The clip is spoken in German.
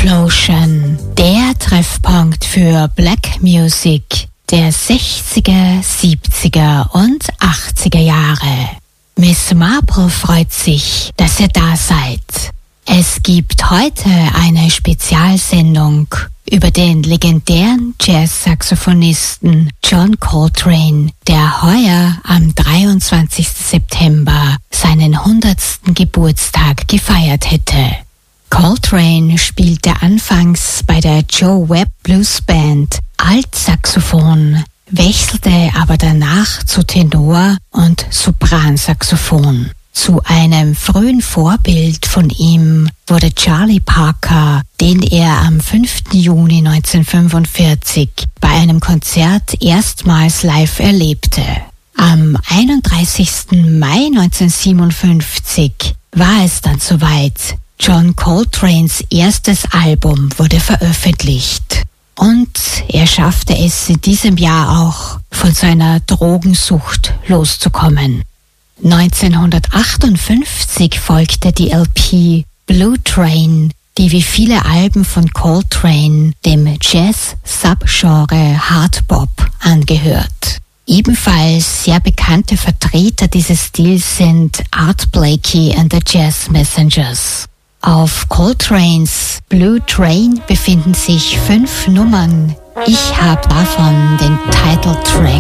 Explosion, der Treffpunkt für Black Music der 60er, 70er und 80er Jahre. Miss Marple freut sich, dass ihr da seid. Es gibt heute eine Spezialsendung über den legendären Jazz-Saxophonisten John Coltrane, der heuer am 23. September seinen 100. Geburtstag gefeiert hätte. Coltrane spielte anfangs bei der Joe Webb Blues Band Altsaxophon, wechselte aber danach zu Tenor- und Sopransaxophon. Zu einem frühen Vorbild von ihm wurde Charlie Parker, den er am 5. Juni 1945 bei einem Konzert erstmals live erlebte. Am 31. Mai 1957 war es dann soweit. John Coltranes erstes Album wurde veröffentlicht. Und er schaffte es in diesem Jahr auch, von seiner Drogensucht loszukommen. 1958 folgte die LP Blue Train, die wie viele Alben von Coltrane dem Jazz-Subgenre Hardbop angehört. Ebenfalls sehr bekannte Vertreter dieses Stils sind Art Blakey and the Jazz Messengers. Auf Coltranes Blue Train befinden sich 5 Nummern. Ich habe davon den Titeltrack